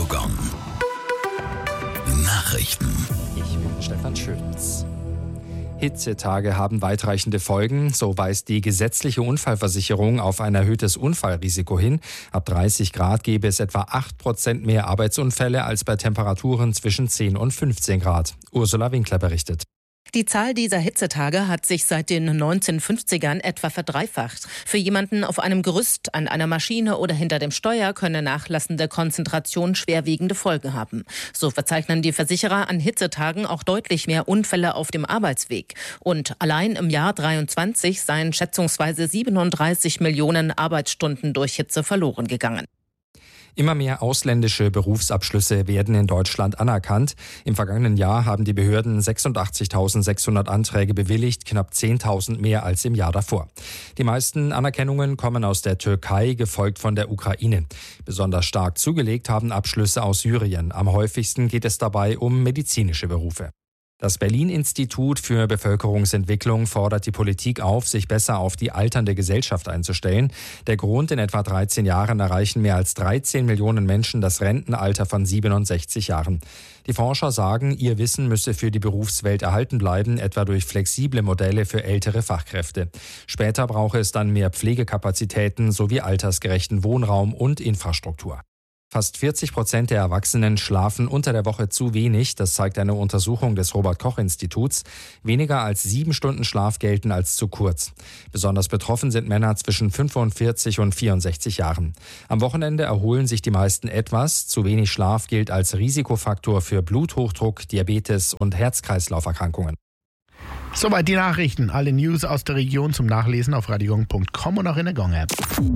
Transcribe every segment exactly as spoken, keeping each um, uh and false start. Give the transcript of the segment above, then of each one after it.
Radiogong. Nachrichten. Ich bin Stefan Schötz. Hitzetage haben weitreichende Folgen. So weist die gesetzliche Unfallversicherung auf ein erhöhtes Unfallrisiko hin. Ab dreißig Grad gäbe es etwa acht Prozent mehr Arbeitsunfälle als bei Temperaturen zwischen zehn und fünfzehn Grad. Ursula Winkler berichtet. Die Zahl dieser Hitzetage hat sich seit den neunzehnhundertfünfzigern etwa verdreifacht. Für jemanden auf einem Gerüst, an einer Maschine oder hinter dem Steuer könne nachlassende Konzentration schwerwiegende Folgen haben. So verzeichnen die Versicherer an Hitzetagen auch deutlich mehr Unfälle auf dem Arbeitsweg. Und allein im Jahr dreiundzwanzig seien schätzungsweise siebenunddreißig Millionen Arbeitsstunden durch Hitze verloren gegangen. Immer mehr ausländische Berufsabschlüsse werden in Deutschland anerkannt. Im vergangenen Jahr haben die Behörden sechsundachtzigtausendsechshundert Anträge bewilligt, knapp zehntausend mehr als im Jahr davor. Die meisten Anerkennungen kommen aus der Türkei, gefolgt von der Ukraine. Besonders stark zugelegt haben Abschlüsse aus Syrien. Am häufigsten geht es dabei um medizinische Berufe. Das Berlin-Institut für Bevölkerungsentwicklung fordert die Politik auf, sich besser auf die alternde Gesellschaft einzustellen. Der Grund: in etwa dreizehn Jahren erreichen mehr als dreizehn Millionen Menschen das Rentenalter von siebenundsechzig Jahren. Die Forscher sagen, ihr Wissen müsse für die Berufswelt erhalten bleiben, etwa durch flexible Modelle für ältere Fachkräfte. Später brauche es dann mehr Pflegekapazitäten sowie altersgerechten Wohnraum und Infrastruktur. Fast vierzig Prozent der Erwachsenen schlafen unter der Woche zu wenig. Das zeigt eine Untersuchung des Robert-Koch-Instituts. Weniger als sieben Stunden Schlaf gelten als zu kurz. Besonders betroffen sind Männer zwischen fünfundvierzig und vierundsechzig Jahren. Am Wochenende erholen sich die meisten etwas. Zu wenig Schlaf gilt als Risikofaktor für Bluthochdruck, Diabetes und Herz-Kreislauf-Erkrankungen. Soweit die Nachrichten. Alle News aus der Region zum Nachlesen auf radiogong punkt com und auch in der Gong-App.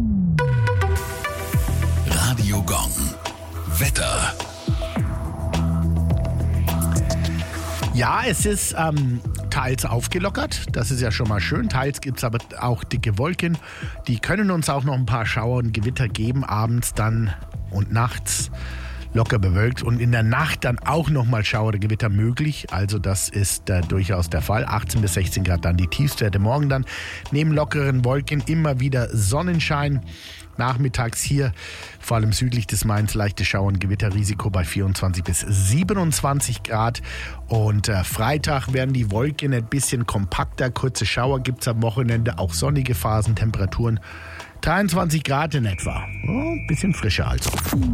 Radiogong. Wetter. Ja, es ist ähm, teils aufgelockert. Das ist ja schon mal schön. Teils gibt es aber auch dicke Wolken. Die können uns auch noch ein paar Schauer und Gewitter geben. Abends dann und nachts locker bewölkt. Und in der Nacht dann auch nochmal Schauer oder Gewitter möglich. Also das ist äh, durchaus der Fall. achtzehn bis sechzehn Grad dann die Tiefstwerte. Morgen dann neben lockeren Wolken immer wieder Sonnenschein. Nachmittags hier, vor allem südlich des Mains, leichte Schauer- und Gewitterrisiko bei vierundzwanzig bis siebenundzwanzig Grad. Und äh, Freitag werden die Wolken ein bisschen kompakter. Kurze Schauer gibt es am Wochenende, auch sonnige Phasen, Temperaturen dreiundzwanzig Grad in etwa. Oh, ein bisschen frischer also.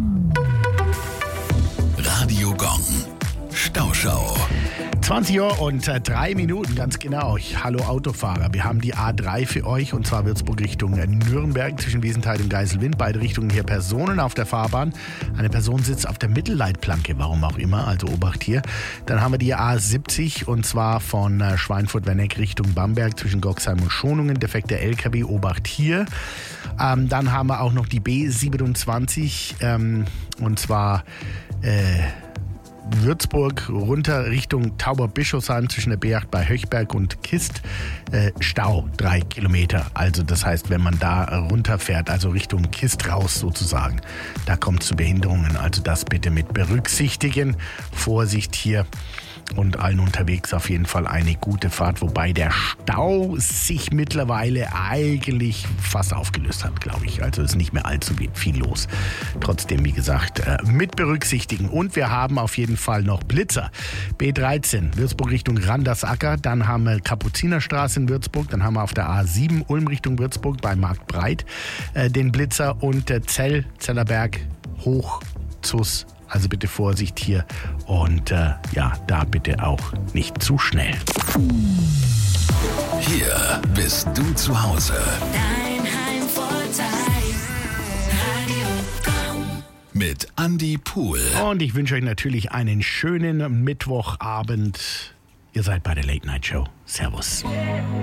Radiogong. Stauschau. zwanzig Uhr und äh, drei Minuten, ganz genau. Hallo Autofahrer, wir haben die A drei für euch, und zwar Würzburg Richtung Nürnberg zwischen Wiesenthal und Geiselwind. Beide Richtungen hier Personen auf der Fahrbahn. Eine Person sitzt auf der Mittelleitplanke, warum auch immer, also Obacht hier. Dann haben wir die A siebzig, und zwar von äh, Schweinfurt-Werneck Richtung Bamberg zwischen Goxheim und Schonungen. Defekter L K W, Obacht hier. Ähm, dann haben wir auch noch die B siebenundzwanzig, ähm, und zwar äh, Würzburg runter Richtung Tauber-Bischofsheim zwischen der B acht bei Höchberg und Kist. Äh, Stau, drei Kilometer. Also das heißt, wenn man da runterfährt, also Richtung Kist raus sozusagen, da kommt es zu Behinderungen. Also das bitte mit berücksichtigen. Vorsicht hier. Und allen unterwegs auf jeden Fall eine gute Fahrt, wobei der Stau sich mittlerweile eigentlich fast aufgelöst hat, glaube ich. Also ist nicht mehr allzu viel los. Trotzdem, wie gesagt, mit berücksichtigen. Und wir haben auf jeden Fall noch Blitzer. B dreizehn, Würzburg Richtung Randersacker. Dann haben wir Kapuzinerstraße in Würzburg. Dann haben wir auf der A sieben, Ulm Richtung Würzburg bei Marktbreit äh, den Blitzer. Und äh, Zell, Zellerberg, Hoch, Zus. Also bitte Vorsicht hier, und äh, ja, da bitte auch nicht zu schnell. Hier bist du zu Hause. Dein Heimvorteil. Radiogong. Mit Andi Pohl. Und ich wünsche euch natürlich einen schönen Mittwochabend. Ihr seid bei der Late Night Show. Servus.